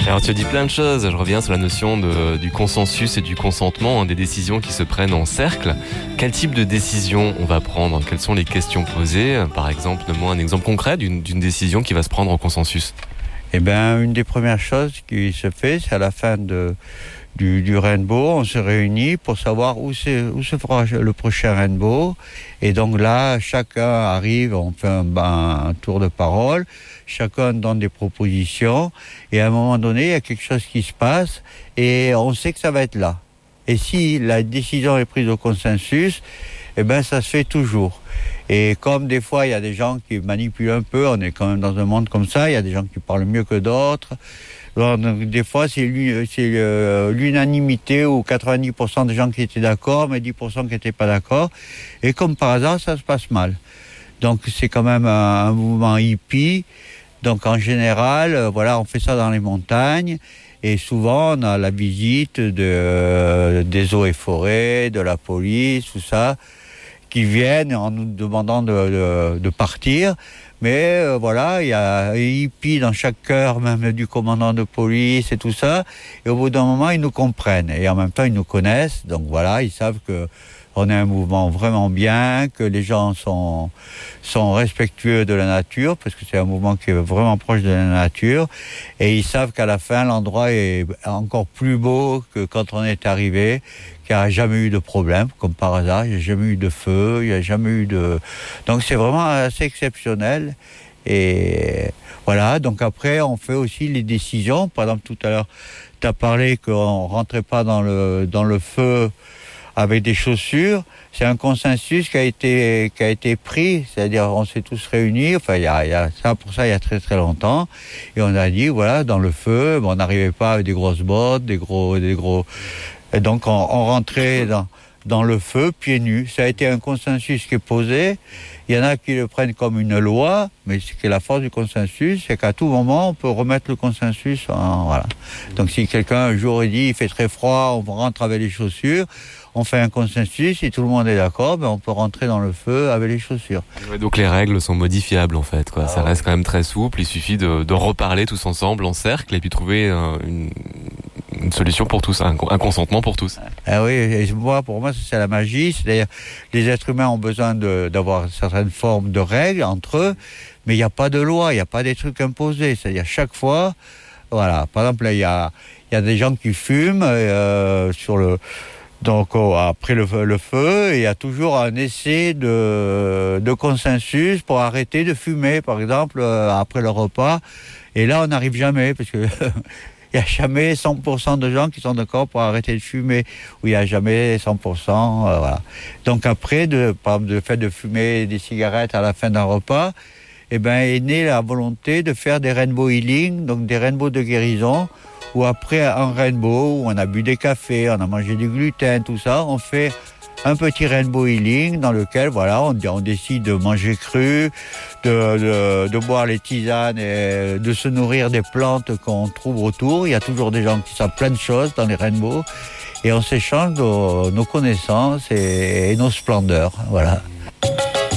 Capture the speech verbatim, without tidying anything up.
Alors tu as dit plein de choses, je reviens sur la notion de, du consensus et du consentement, hein, des décisions qui se prennent en cercle. Quel type de décision on va prendre? Quelles sont les questions posées? Par exemple, donne-moi un exemple concret d'une, d'une décision qui va se prendre en consensus. Eh bien, une des premières choses qui se fait, c'est à la fin de, du, du rainbow, on se réunit pour savoir où, c'est, où se fera le prochain rainbow. Et donc là, chacun arrive, on fait un, un tour de parole, chacun donne des propositions, et à un moment donné, il y a quelque chose qui se passe, et on sait que ça va être là. Et si la décision est prise au consensus, eh ben ça se fait toujours. Et comme des fois, il y a des gens qui manipulent un peu, on est quand même dans un monde comme ça, il y a des gens qui parlent mieux que d'autres. Donc, des fois, c'est, c'est euh, l'unanimité ou quatre-vingt-dix pour cent des gens qui étaient d'accord, mais dix pour cent qui n'étaient pas d'accord. Et comme par hasard, ça se passe mal. Donc, c'est quand même un, un mouvement hippie. Donc, en général, euh, voilà, on fait ça dans les montagnes. Et souvent, on a la visite de, euh, des eaux et forêts, de la police, tout ça, qui viennent en nous demandant de, de, de partir. Mais euh, voilà, il y a un hippie dans chaque cœur, même du commandant de police et tout ça. Et au bout d'un moment, ils nous comprennent. Et en même temps, ils nous connaissent. Donc voilà, ils savent que on est un mouvement vraiment bien, que les gens sont, sont respectueux de la nature, parce que c'est un mouvement qui est vraiment proche de la nature. Et ils savent qu'à la fin, l'endroit est encore plus beau que quand on est arrivé, qu'il n'y a jamais eu de problème, comme par hasard. Il n'y a jamais eu de feu, il n'y a jamais eu de... Donc c'est vraiment assez exceptionnel. Et voilà, donc après, on fait aussi les décisions. Par exemple, tout à l'heure, tu as parlé qu'on ne rentrait pas dans le, dans le feu avec des chaussures. C'est un consensus qui a été, qui a été pris, c'est-à-dire on s'est tous réunis, enfin il y a, il y a ça pour ça il y a très très longtemps, et on a dit voilà, dans le feu, bon, on n'arrivait pas avec des grosses bottes, des gros, des gros, et donc on, on rentrait dans, dans le feu pieds nus. Ça a été un consensus qui est posé. Il y en a qui le prennent comme une loi, mais ce qui est la force du consensus, c'est qu'à tout moment, on peut remettre le consensus en, voilà. Donc si quelqu'un un jour dit il fait très froid, on rentre avec les chaussures, on fait un consensus, si tout le monde est d'accord, ben on peut rentrer dans le feu avec les chaussures. Ouais, donc les règles sont modifiables en fait, quoi. Ah, ça reste quand même très souple, il suffit de, de reparler tous ensemble en cercle et puis trouver euh, une, une solution pour tous, un, un consentement pour tous. Ah oui, et moi, pour moi, c'est la magie. C'est-à-dire, les êtres humains ont besoin de, d'avoir certaines formes de règles entre eux, mais il n'y a pas de loi, il n'y a pas des trucs imposés. C'est-à-dire, chaque fois, voilà, par exemple, il y a, y a des gens qui fument euh, sur le... Donc oh, après le, le feu, il y a toujours un essai de, de consensus pour arrêter de fumer, par exemple, euh, après le repas. Et là, on n'arrive jamais, parce que il n'y a jamais cent pour cent de gens qui sont d'accord pour arrêter de fumer, ou il n'y a jamais cent pour cent. Euh, voilà. Donc après, de, par exemple, le fait de fumer des cigarettes à la fin d'un repas, eh ben, est née la volonté de faire des rainbow healing, donc des rainbows de guérison, où après un rainbow, où on a bu des cafés, on a mangé du gluten, tout ça, on fait un petit rainbow healing dans lequel, voilà, on, on décide de manger cru, de, de, de boire les tisanes et de se nourrir des plantes qu'on trouve autour. Il y a toujours des gens qui savent plein de choses dans les rainbows et on s'échange nos, nos connaissances et, et nos splendeurs, voilà.